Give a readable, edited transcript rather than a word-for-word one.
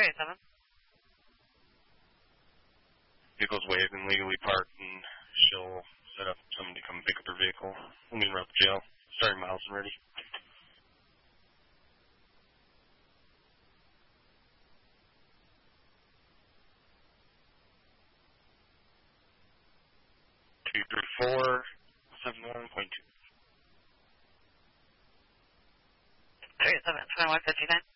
387. Vehicle's waived and legally parked, and she'll set up someone to come pick up her vehicle. We'll meet her at the jail. Starting miles and ready. Two, three, 471.2. 387, 2159.